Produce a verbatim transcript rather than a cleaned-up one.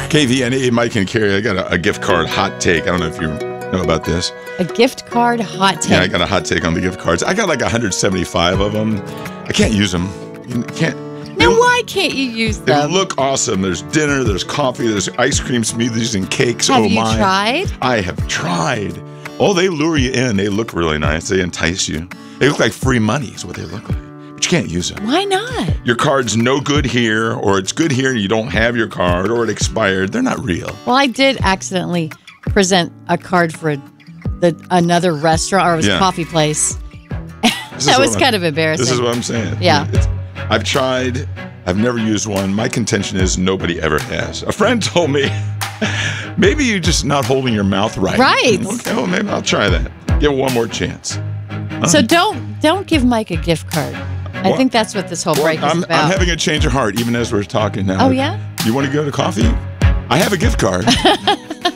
K V N A, Mike and Carrie, I got a, a gift card hot take. I don't know if you know about this. A gift card hot take. Yeah, I got a hot take on the gift cards. I got like one hundred seventy-five of them. I can't use them. You can't. Now, they, why can't you use They them? look awesome. There's dinner, there's coffee, there's ice cream smoothies and cakes. Have oh you my. tried? I have tried. Oh, they lure you in. They look really nice. They entice you. They look like free money is what they look like. But you can't use them. Why not? Your card's no good here, or it's good here and you don't have your card, or it expired. They're not real. Well, I did accidentally present a card for the another restaurant, or it was Yeah. a coffee place. This That is was what kind I'm- of embarrassing. This is what I'm saying. Yeah. It's, I've tried. I've never used one. My contention is nobody ever has. A friend told me, maybe you're just not holding your mouth right. Right. Okay, well, maybe I'll try that. Give it one more chance. So don't don't give Mike a gift card. I Well, think that's what this whole Well, break is I'm, about. I'm having a change of heart even as we're talking now. Oh, yeah? You want to go to coffee? I have a gift card.